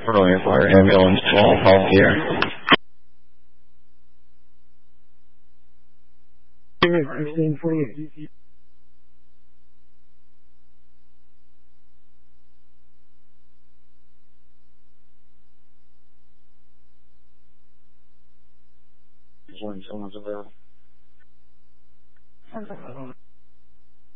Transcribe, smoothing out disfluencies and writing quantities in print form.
Earlier fire ambulance 12 health here. I'm for you. Someone's available.